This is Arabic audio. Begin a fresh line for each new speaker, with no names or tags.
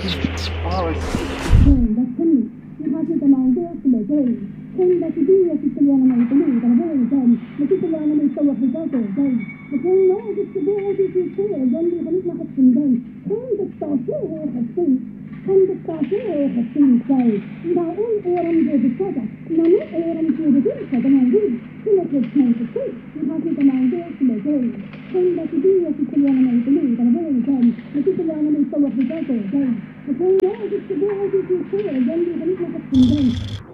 لكن يحافظ الموضوع سلوكين كان بكبيرة في السلوانة ما يطلعوا تربوه كان لكن السلوانة ما يتطور في ذاته كان لكن ما تتبعه في الشيء جنبي خلينا حسن جاي كان بالتعصيه حسين كان بالتعصيه حسين جاي إذا أقول أورم جود الصدى إذا مو أورم جود الصدى موجود كل كيف ما يتصل يحافظ الموضوع سلوكين كان بكبيرة في السلوانة ما يطلعوا تربوه كان لكن السلوانة ما يتطور في ذاته كان لكن ما تتبعه في الشيء جنبي خلينا حسن جاي